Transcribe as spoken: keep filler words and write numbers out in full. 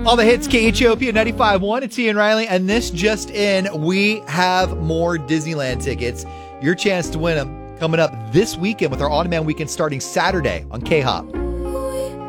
All the hits, K H O P ninety-five point one. It's Ian Riley, and this just in, we have more Disneyland tickets. Your chance to win them coming up this weekend with our On Demand Weekend starting Saturday on K-Hop.